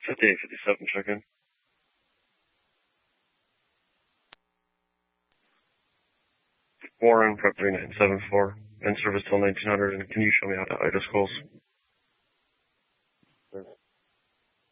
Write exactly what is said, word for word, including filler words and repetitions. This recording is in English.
fifty-eight fifty-seven, check in. Warren, prep three nine seven four. In service till nineteen hundred, and can you show me how to I D A schools?